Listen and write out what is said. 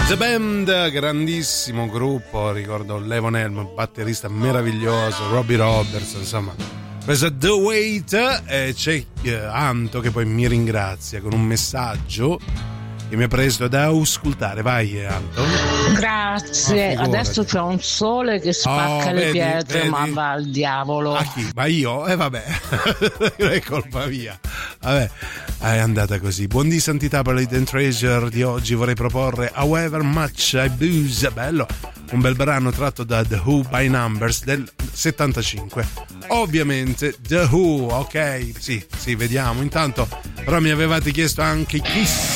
The Band, grandissimo gruppo, ricordo Levon Helm, batterista meraviglioso, Robbie Roberts, insomma. Questo è The Wait, e c'è Anto che poi mi ringrazia con un messaggio che mi ha preso da auscultare. Vai Anto. Grazie, adesso c'è un sole che spacca le pietre, ma va al diavolo. A chi? Ma io? Vabbè, non è colpa mia. Vabbè, è andata così. Buon di santità per l'Hidden Treasure di oggi. Vorrei proporre However Much I Booze, bello, un bel brano tratto da The Who by Numbers del 75. Ovviamente The Who, ok? Sì, vediamo. Intanto però mi avevate chiesto anche Kiss.